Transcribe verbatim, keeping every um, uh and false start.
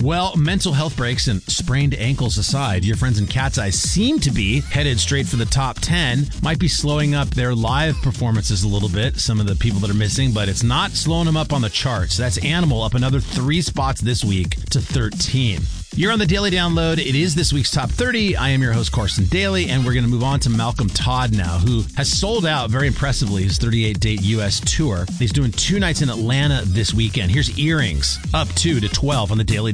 Well, mental health breaks and sprained ankles aside, your friends in Cat's Eyes seem to be headed straight for the top ten. Might be slowing up their live performances a little bit, some of the people that are missing, but it's not slowing them up on the charts. That's Animal up another three spots this week to thirteen. You're on the Daily Download. It is this week's Top thirty. I am your host, Carson Daly, and we're going to move on to Malcolm Todd now, who has sold out very impressively his thirty-eight date U S tour. He's doing two nights in Atlanta this weekend. Here's Earrings, up two to twelve on the Daily